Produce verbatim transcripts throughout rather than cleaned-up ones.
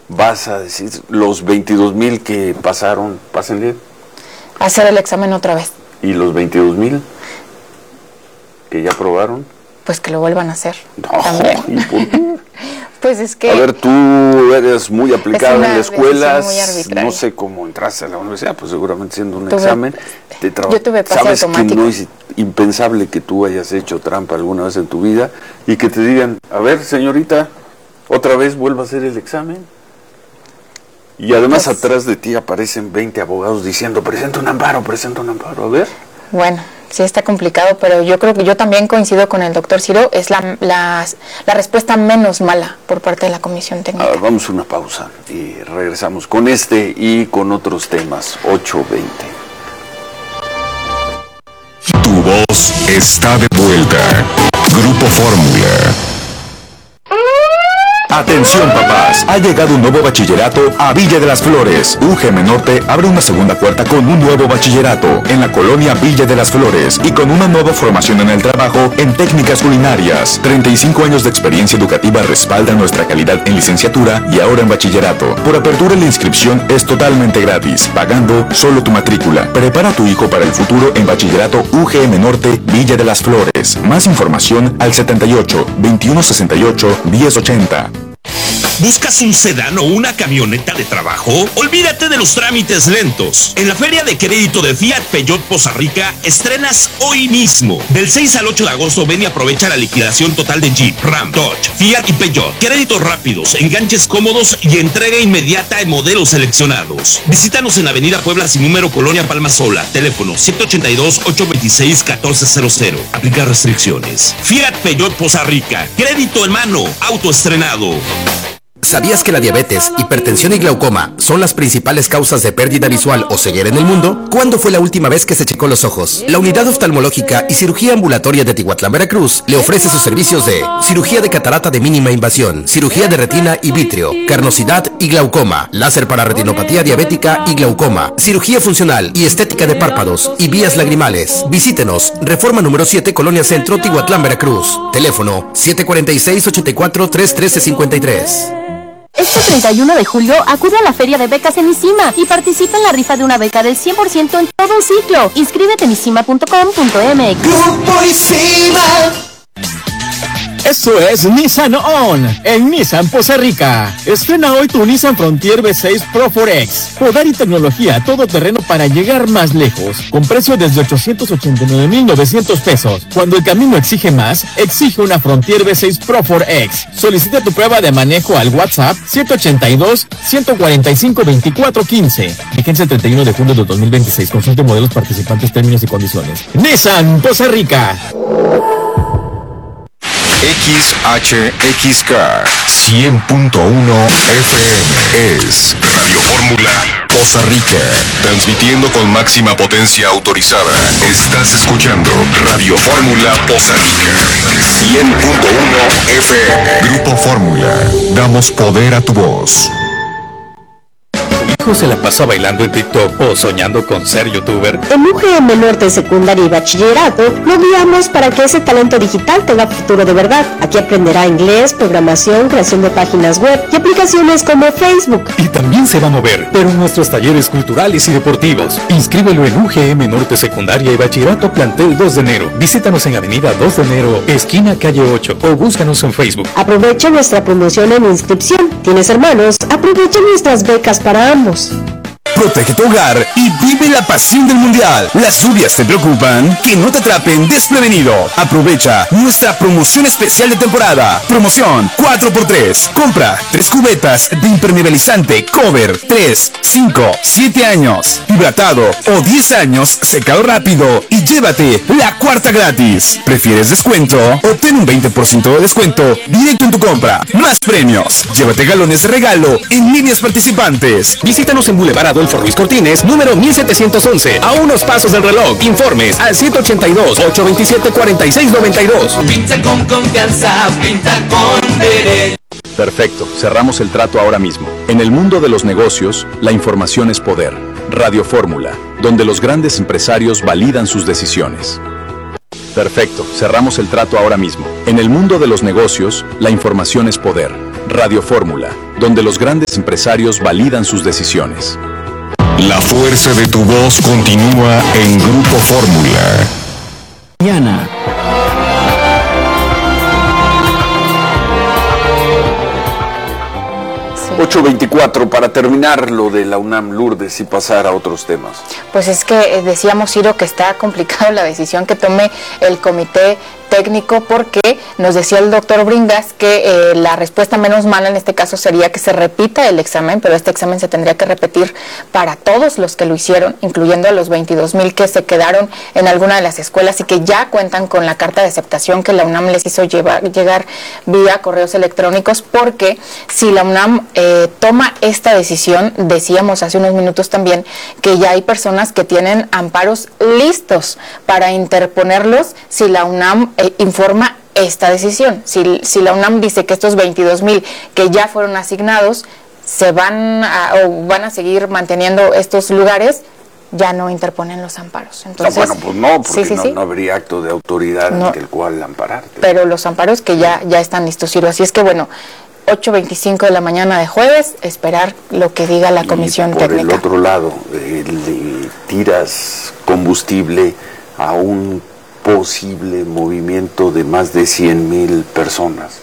vas a decir, los veintidós mil que pasaron, pásenle. Hacer el examen otra vez. ¿Y los veintidós mil que ya aprobaron? Pues que lo vuelvan a hacer. No, también. ¿Y por qué? Pues es que... A ver, tú eres muy aplicado en la escuela, no sé cómo entraste a la universidad, pues seguramente siendo un tuve, examen, te traba, yo tuve pase sabes automático. Que no es impensable que tú hayas hecho trampa alguna vez en tu vida y que te digan, a ver, señorita, otra vez vuelva a hacer el examen. Y además pues, atrás de ti aparecen veinte abogados diciendo, presenta un amparo, presenta un amparo, a ver. Bueno, sí está complicado, pero yo creo que yo también coincido con el doctor Ciro, es la, la, la respuesta menos mala por parte de la Comisión Técnica. Ah, vamos a una pausa y regresamos con este y con otros temas. ocho veinte. Tu voz está de vuelta. Grupo Fórmula. Atención papás, ha llegado un nuevo bachillerato a Villa de las Flores. U G M Norte abre una segunda puerta con un nuevo bachillerato en la colonia Villa de las Flores y con una nueva formación en el trabajo en técnicas culinarias. treinta y cinco años de experiencia educativa respaldan nuestra calidad en licenciatura y ahora en bachillerato. Por apertura la inscripción es totalmente gratis, pagando solo tu matrícula. Prepara a tu hijo para el futuro en bachillerato U G M Norte Villa de las Flores. Más información al setenta y ocho, veintiuno sesenta y ocho, diez ochenta. ¿Buscas un sedán o una camioneta de trabajo? Olvídate de los trámites lentos. En la Feria de Crédito de Fiat Peugeot Poza Rica estrenas hoy mismo. Del seis al ocho de agosto ven y aprovecha la liquidación total de Jeep, Ram, Dodge, Fiat y Peugeot. Créditos rápidos, enganches cómodos y entrega inmediata en modelos seleccionados. Visítanos en Avenida Puebla sin número, Colonia Palma Sola. Teléfono siete ocho dos, ocho dos seis, uno cuatro cero cero. Aplica restricciones. Fiat Peugeot Poza Rica. Crédito en mano. Auto estrenado. ¿Sabías que la diabetes, hipertensión y glaucoma son las principales causas de pérdida visual o ceguera en el mundo? ¿Cuándo fue la última vez que se checó los ojos? La Unidad Oftalmológica y Cirugía Ambulatoria de Tihuatlán, Veracruz, le ofrece sus servicios de cirugía de catarata de mínima invasión, cirugía de retina y vítreo, carnosidad y glaucoma, láser para retinopatía diabética y glaucoma, cirugía funcional y estética de párpados y vías lagrimales. Visítenos, Reforma número siete, Colonia Centro, Tihuatlán, Veracruz. Teléfono siete cuatro seis, ocho cuatro, tres uno tres cinco tres. Este treinta y uno de julio acude a la Feria de Becas en ISIMA y participa en la rifa de una beca del cien por ciento en todo un ciclo. Inscríbete en isima punto com punto m x. Grupo ISIMA. Eso es Nissan On, en Nissan Poza Rica. Estrena hoy tu Nissan Frontier V seis Pro cuatro X. Poder y tecnología todoterreno para llegar más lejos. Con precio desde ochocientos ochenta y nueve mil novecientos pesos. Cuando el camino exige más, exige una Frontier V seis Pro cuatro X. Solicita tu prueba de manejo al WhatsApp siete ocho dos, uno cuatro cinco, dos cuatro uno cinco. Vigencia el treinta y uno de junio de dos mil veintiséis. Consulte modelos participantes, términos y condiciones. Nissan Poza Rica. X H X K cien punto uno F M es Radio Fórmula Poza Rica, transmitiendo con máxima potencia autorizada. Estás escuchando Radio Fórmula Poza Rica cien punto uno F M. Grupo Fórmula, damos poder a tu voz. Se la pasa bailando en TikTok o soñando con ser youtuber. En U G M Norte Secundaria y Bachillerato lo guiamos para que ese talento digital tenga futuro de verdad. Aquí aprenderá inglés, programación, creación de páginas web y aplicaciones como Facebook. Y también se va a mover, pero en nuestros talleres culturales y deportivos. Inscríbelo en U G M Norte Secundaria y Bachillerato Plantel dos de enero. Visítanos en Avenida dos de enero, esquina calle ocho, o búscanos en Facebook. Aprovecha nuestra promoción en inscripción. ¿Tienes hermanos? Aprovecha nuestras becas para ambos. Protege tu hogar y vive la pasión del mundial. ¿Las lluvias te preocupan? Que no te atrapen desprevenido. Aprovecha nuestra promoción especial de temporada. Promoción cuatro por tres. Compra tres cubetas de impermeabilizante Cover tres, cinco, siete años, hidratado o diez años, secado rápido y llévate la cuarta gratis. ¿Prefieres descuento? Obtén un veinte por ciento de descuento directo en tu compra. Más premios. Llévate galones de regalo en líneas participantes. Visítanos en Boulevard Adolfo Ruiz Cortines, número mil setecientos once, a unos pasos del reloj. Informes al siete ocho dos, ocho dos siete, cuatro seis nueve dos. Pinta con confianza, pinta con derecho. Perfecto, cerramos el trato ahora mismo. En el mundo de los negocios, la información es poder. Radio Fórmula, donde los grandes empresarios validan sus decisiones. Perfecto, cerramos el trato ahora mismo. En el mundo de los negocios, la información es poder. Radio Fórmula, donde los grandes empresarios validan sus decisiones. La fuerza de tu voz continúa en Grupo Fórmula. Mañana. ocho veinticuatro, para terminar lo de la UNAM, Lourdes, y pasar a otros temas. Pues es que decíamos, Ciro, que está complicado la decisión que tome el comité técnico, porque nos decía el doctor Bringas que eh, la respuesta menos mala en este caso sería que se repita el examen, pero este examen se tendría que repetir para todos los que lo hicieron, incluyendo a los veintidós mil que se quedaron en alguna de las escuelas y que ya cuentan con la carta de aceptación que la UNAM les hizo llevar, llegar vía correos electrónicos, porque si la UNAM eh, toma esta decisión, decíamos hace unos minutos también que ya hay personas que tienen amparos listos para interponerlos si la UNAM eh, informa esta decisión. Si, si la UNAM dice que estos veintidós mil que ya fueron asignados se van a, o van a seguir manteniendo estos lugares, ya no interponen los amparos. Entonces, no, bueno, pues no, porque sí, sí, no, sí. no habría acto de autoridad No. ante el cual ampararte. Pero los amparos que ya, ya están listos, Ciro. Así es que bueno, ocho veinticinco de la mañana de jueves, esperar lo que diga la comisión y por técnica. el otro lado, eh, le tiras combustible a un posible movimiento de más de cien mil personas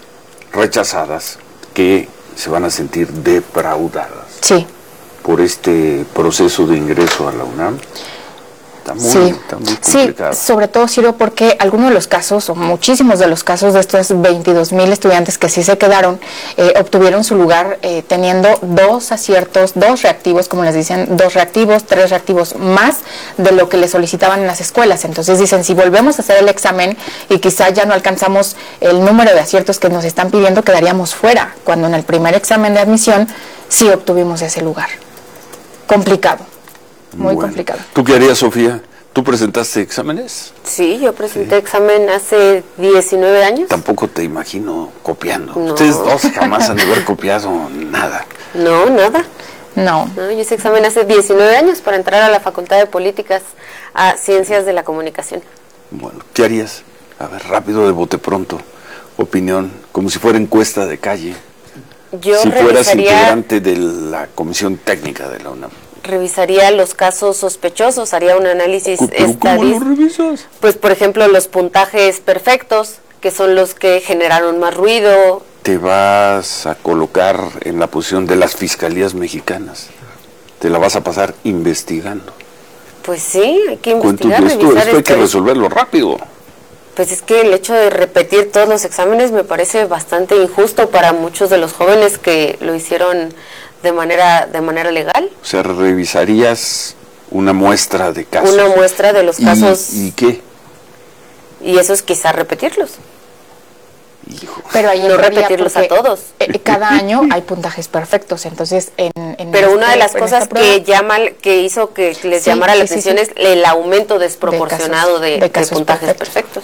rechazadas que se van a sentir defraudadas Sí. por este proceso de ingreso a la UNAM. Está muy, Sí, está muy sí, complicado. sobre todo, Ciro, porque algunos de los casos, o muchísimos de los casos de estos veintidós mil estudiantes que sí se quedaron, eh, obtuvieron su lugar eh, teniendo dos aciertos, dos reactivos, como les dicen, dos reactivos, tres reactivos más de lo que les solicitaban en las escuelas. Entonces dicen, si volvemos a hacer el examen y quizá ya no alcanzamos el número de aciertos que nos están pidiendo, quedaríamos fuera, cuando en el primer examen de admisión sí obtuvimos ese lugar. Complicado. Muy Bueno, complicado. ¿tú qué harías, Sofía? ¿Tú presentaste exámenes? Sí, yo presenté examen hace diecinueve años. Tampoco te imagino copiando. No. Ustedes dos jamás han de haber copiado nada. No, nada. No. No, yo hice examen hace diecinueve años para entrar a la Facultad de Políticas a Ciencias de la Comunicación. Bueno, ¿qué harías? A ver, rápido, de bote pronto. Opinión, como si fuera encuesta de calle. Yo si fueras revisaría, integrante de la Comisión Técnica de la UNAM. revisaría los casos sospechosos, haría un análisis ¿Pero cómo lo revisas? Pues, por ejemplo, los puntajes perfectos, que son los que generaron más ruido. Te vas a colocar en la posición de las fiscalías mexicanas. Te la vas a pasar investigando. Pues sí, hay que Cuento investigar, esto, revisar esto hay que este- resolverlo rápido. Pues es que el hecho de repetir todos los exámenes me parece bastante injusto para muchos de los jóvenes que lo hicieron de manera de manera legal. O sea, revisarías una muestra de casos. Una muestra de los ¿Y- casos. ¿Y qué? Y eso es quizá repetirlos. Pero ahí no entraría repetirlos a porque, todos. eh, cada año hay puntajes perfectos, entonces en, en Pero una este- de las en cosas esta prueba- que llama, que hizo que les Sí, llamara la sí, sí, atención sí. es el aumento desproporcionado de, de de casos puntajes perfectos.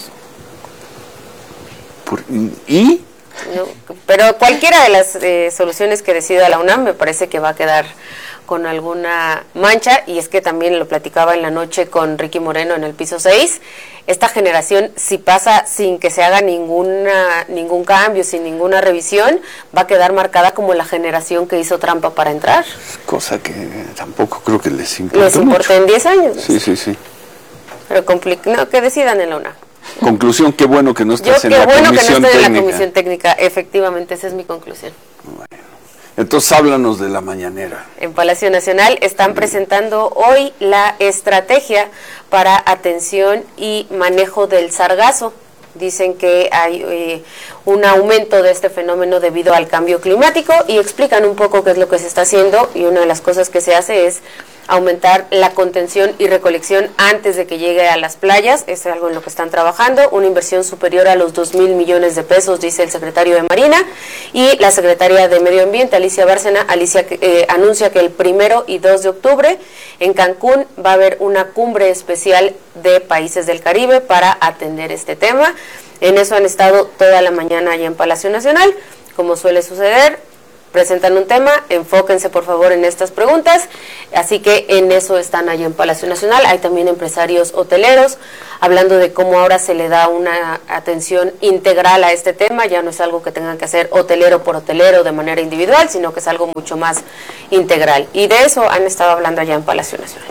Por- ¿Y? ¿no? Pero cualquiera de las eh, soluciones que decida la UNAM me parece que va a quedar con alguna mancha, y es que también lo platicaba en la noche con Ricky Moreno en el piso seis, esta generación, si pasa sin que se haga ninguna ningún cambio, sin ninguna revisión, va a quedar marcada como la generación que hizo trampa para entrar. Cosa que tampoco creo que les importa Les importa en diez años. Sí, sí, sí. Pero compli- no, que decidan en la UNAM. Conclusión, qué bueno que no Yo estás qué en la bueno que no comisión estoy en la técnica. comisión técnica, efectivamente, esa es mi conclusión. Entonces háblanos de la mañanera. En Palacio Nacional están presentando hoy la estrategia para atención y manejo del sargazo. Dicen que hay eh, un aumento de este fenómeno debido al cambio climático y explican un poco qué es lo que se está haciendo, y una de las cosas que se hace es aumentar la contención y recolección antes de que llegue a las playas. Es algo en lo que están trabajando, una inversión superior a los dos mil millones de pesos, dice el secretario de Marina, y la secretaria de Medio Ambiente, Alicia Bárcena, Alicia, eh, anuncia que el primero y dos de octubre en Cancún va a haber una cumbre especial de países del Caribe para atender este tema. En eso han estado toda la mañana allá en Palacio Nacional, como suele suceder, presentan un tema, enfóquense por favor en estas preguntas, así que en eso están allá en Palacio Nacional. Hay también empresarios hoteleros hablando de cómo ahora se le da una atención integral a este tema, ya no es algo que tengan que hacer hotelero por hotelero de manera individual, sino que es algo mucho más integral, y de eso han estado hablando allá en Palacio Nacional.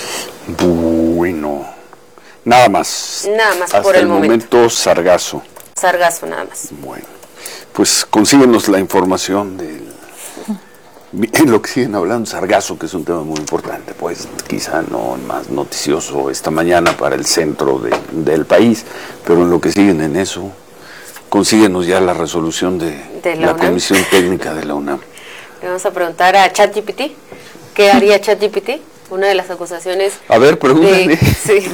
Bueno, nada más. Nada más Hasta por el, el momento. momento, Sargazo. Sargazo nada más. Bueno, pues consíguenos la información del... En lo que siguen hablando, Sargazo, que es un tema muy importante, pues quizá no más noticioso esta mañana para el centro de, del país, pero en lo que siguen en eso, consíguenos ya la resolución de, de la, la UNAM. Comisión Técnica de la UNAM. Le vamos a preguntar a ChatGPT, ¿qué haría ChatGPT? Una de las acusaciones... A ver, pregúntale. De, sí,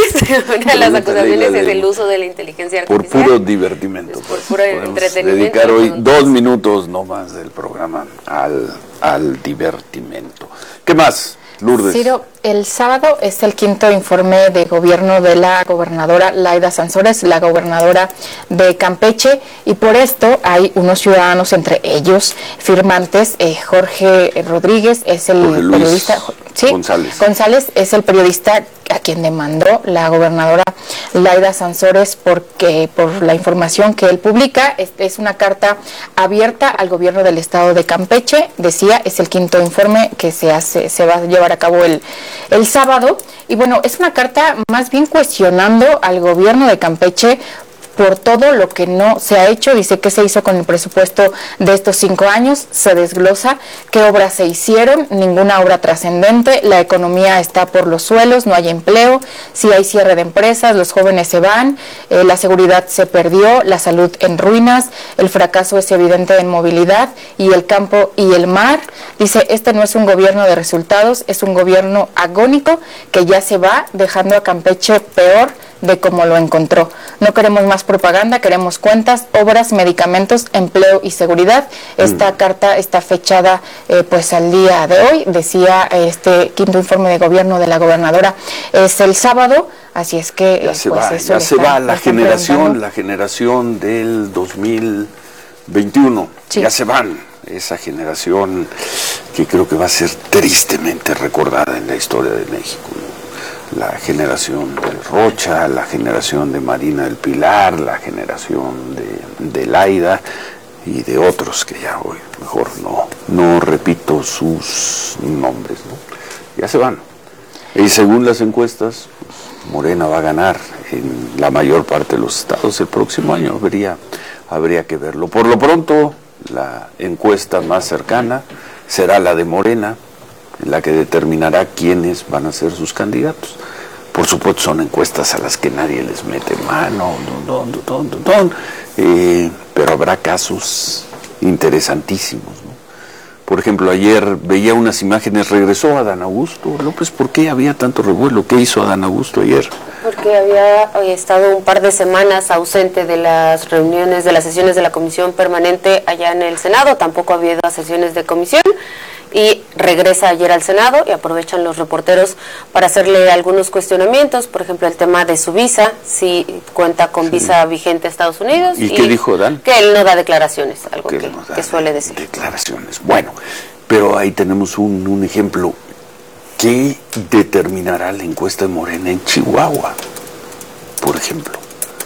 una de las acusaciones es el uso de la inteligencia artificial. Por puro divertimento. Por puro Podemos entretenimiento. dedicar hoy dos minutos no más del programa al, al divertimento. ¿Qué más, Lourdes? Ciro, el sábado es el quinto informe de gobierno de la gobernadora Laida Sansores, la gobernadora de Campeche, y por esto hay unos ciudadanos, entre ellos firmantes. eh, Jorge Rodríguez es el Jorge Luis periodista... Sí, González. González es el periodista a quien demandó la gobernadora Laida Sansores porque por la información que él publica. Es, es una carta abierta al gobierno del estado de Campeche. Decía, es el quinto informe que se hace, se va a llevar a cabo el, el sábado. Y bueno, es una carta más bien cuestionando al gobierno de Campeche por todo lo que no se ha hecho. Dice que se hizo con el presupuesto de estos cinco años, se desglosa qué obras se hicieron, ninguna obra trascendente, la economía está por los suelos, no hay empleo, si hay cierre de empresas, los jóvenes se van, eh, la seguridad se perdió, la salud en ruinas, el fracaso es evidente en movilidad y el campo y el mar. Dice, este no es un gobierno de resultados, es un gobierno agónico que ya se va dejando a Campeche peor de cómo lo encontró. No queremos más propaganda, queremos cuentas, obras, medicamentos, empleo y seguridad. Esta mm. carta está fechada eh, pues al día de hoy, decía este quinto informe de gobierno de la gobernadora, es el sábado, así es que ya se pues va, eso ya se está, va la generación, la generación del dos mil veintiuno, sí. Ya se van, esa generación que creo que va a ser tristemente recordada en la historia de México, ¿no? La generación del Rocha, la generación de Marina del Pilar, la generación de, de Laida y de otros que ya hoy mejor no, no repito sus nombres, ¿no? Ya se van. Y según las encuestas, pues, Morena va a ganar en la mayor parte de los estados el próximo año, habría, habría que verlo. Por lo pronto, la encuesta más cercana será la de Morena, en la que determinará quiénes van a ser sus candidatos. Por supuesto son encuestas a las que nadie les mete mano, don, don, don, don, don, eh, pero habrá casos interesantísimos, ¿no? Por ejemplo, ayer veía unas imágenes, regresó Adán Augusto López. ¿Por qué había tanto revuelo? ¿Qué hizo Adán Augusto ayer? Porque había estado un par de semanas ausente de las reuniones, de las sesiones de la comisión permanente allá en el Senado, tampoco había ido a sesiones de comisión, y regresa ayer al Senado y aprovechan los reporteros para hacerle algunos cuestionamientos, por ejemplo el tema de su visa, si cuenta con sí. visa vigente a Estados Unidos. ¿Y, y qué dijo Dan? Que él no da declaraciones, algo que, que, no que suele decir. Declaraciones, bueno, pero ahí tenemos un, un ejemplo. ¿Qué determinará la encuesta de Morena en Chihuahua, por ejemplo?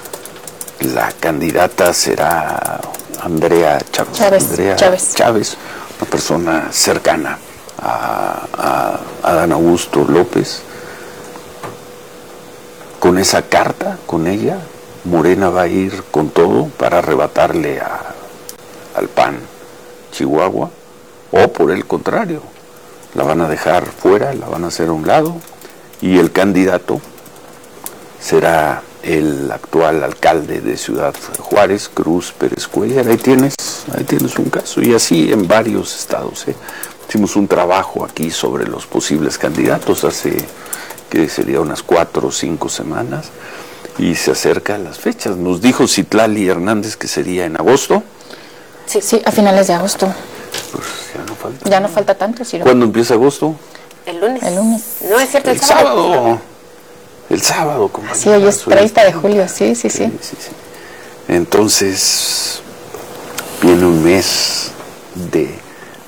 La candidata será Andrea Chávez, Chávez, Andrea Chávez. Chávez, una persona cercana a, a, a Adán Augusto López. Con esa carta, con ella, Morena va a ir con todo para arrebatarle a, al P A N Chihuahua, o por el contrario, la van a dejar fuera, la van a hacer a un lado, y el candidato será el actual alcalde de Ciudad Juárez, Cruz Pérez Cuellar. Ahí tienes, ahí tienes un caso, y así en varios estados, ¿eh? Hicimos un trabajo aquí sobre los posibles candidatos hace, que sería unas cuatro o cinco semanas, y se acercan las fechas. Nos dijo Citlali Hernández que sería en agosto. Sí, sí, a finales de agosto. Pues ya no falta. Ya no falta tanto, Ciro. ¿Cuándo empieza agosto? El lunes. El lunes. No, es cierto, el, el sábado. sábado. El sábado, como sí, hoy es treinta de julio, sí, sí, sí, sí, sí, sí. Entonces, viene un mes de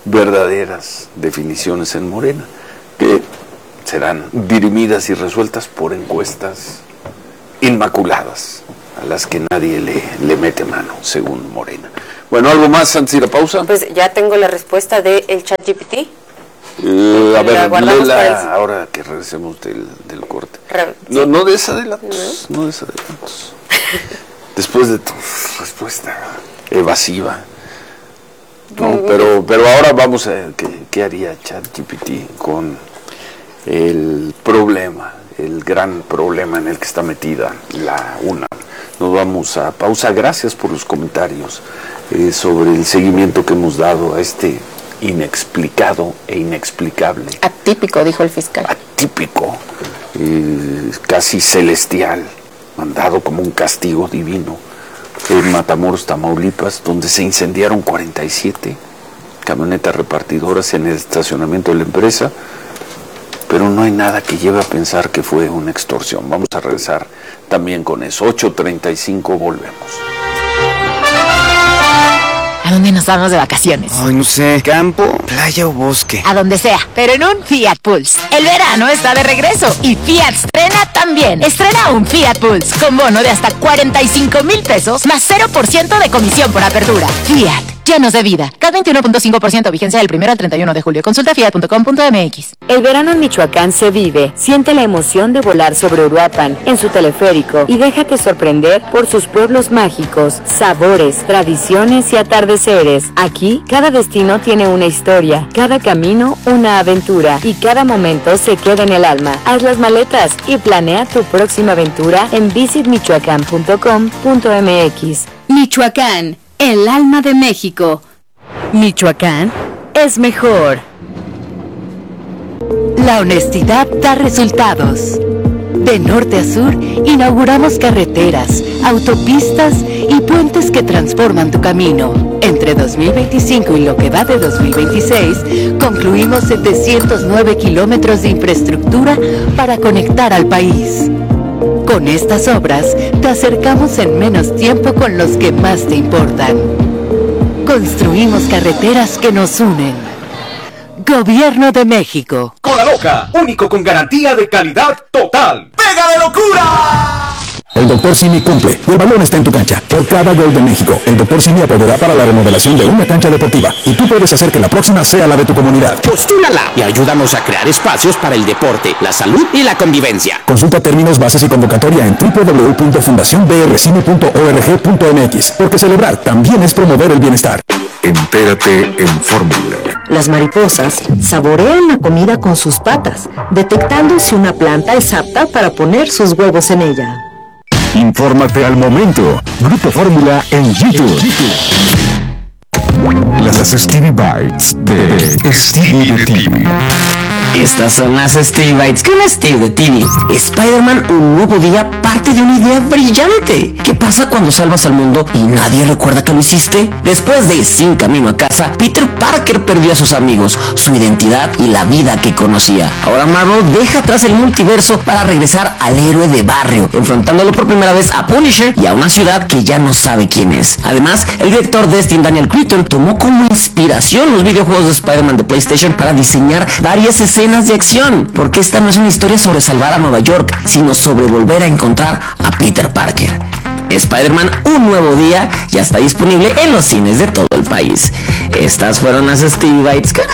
verdaderas definiciones en Morena, que serán dirimidas y resueltas por encuestas inmaculadas, a las que nadie le, le mete mano, según Morena. Bueno, ¿algo más antes de ir a pausa? Pues ya tengo la respuesta del ChatGPT. Eh, a ver, léela el... ahora que regresemos del, del corte. Re... No, no desadelantos, no, no desadelantos. Después de tu respuesta evasiva. No, pero, pero ahora vamos a ver qué, qué haría ChatGPT con el problema, el gran problema en el que está metida la UNAM. Nos vamos a pausa. Gracias por los comentarios eh, sobre el seguimiento que hemos dado a este inexplicado e inexplicable. Atípico, dijo el fiscal. Atípico, eh, casi celestial, mandado como un castigo divino en Matamoros, Tamaulipas, donde se incendiaron cuarenta y siete camionetas repartidoras en el estacionamiento de la empresa, pero no hay nada que lleve a pensar que fue una extorsión. Vamos a regresar también con eso. ocho treinta y cinco, volvemos. ¿A dónde nos vamos de vacaciones? Ay, no sé, campo, playa o bosque. A donde sea, pero en un Fiat Pulse. El verano está de regreso y Fiat estrena también. Estrena un Fiat Pulse con bono de hasta cuarenta y cinco mil pesos más cero por ciento de comisión por apertura. Fiat, llenos de vida. C A T veintiuno punto cinco por ciento, vigencia del primero al treinta y uno de julio. Consulta fiat punto com punto m x. El verano en Michoacán se vive. Siente la emoción de volar sobre Uruapan en su teleférico y déjate sorprender por sus pueblos mágicos, sabores, tradiciones y atardeceres. Aquí, cada destino tiene una historia, cada camino una aventura y cada momento se queda en el alma. Haz las maletas y planea tu próxima aventura en visit michoacán punto com punto m x. Michoacán, el alma de México. Michoacán es mejor. La honestidad da resultados. De norte a sur, inauguramos carreteras, autopistas y puentes que transforman tu camino. Entre dos mil veinticinco y lo que va de dos mil veintiséis, concluimos setecientos nueve kilómetros de infraestructura para conectar al país. Con estas obras, te acercamos en menos tiempo con los que más te importan. Construimos carreteras que nos unen. Gobierno de México. Cola Loca, único con garantía de calidad total. ¡Pega de locura! El doctor Simi cumple. El balón está en tu cancha. Por cada gol de México, el doctor Simi apoyará para la remodelación de una cancha deportiva. Y tú puedes hacer que la próxima sea la de tu comunidad. Postúlala y ayúdanos a crear espacios para el deporte, la salud y la convivencia. Consulta términos, bases y convocatoria en doble u doble u doble u punto fundación b r cine punto org punto m x. Porque celebrar también es promover el bienestar. Entérate en Fórmula. Las mariposas saborean la comida con sus patas, detectando si una planta es apta para poner sus huevos en ella. Infórmate al momento. Grupo Fórmula en YouTube. Las Stevie Bites de Stevie de T V. Estas son las Stevie Bites con Steve de T V. Spider-Man, un nuevo día, parte de una idea brillante. ¿Qué pasa cuando salvas al mundo y nadie recuerda que lo hiciste? Después de ir sin camino a casa, Peter Parker perdió a sus amigos, su identidad y la vida que conocía. Ahora Marvel deja atrás el multiverso para regresar al héroe de barrio, enfrentándolo por primera vez a Punisher y a una ciudad que ya no sabe quién es. Además, el director Destin Daniel Cretton tomó como inspiración los videojuegos de Spider-Man de PlayStation para diseñar varias escenas de acción, porque esta no es una historia sobre salvar a Nueva York, sino sobre volver a encontrar a Peter Parker. Spider-Man, un nuevo día, ya está disponible en los cines de todo el país. Estas fueron las Stevie Bites.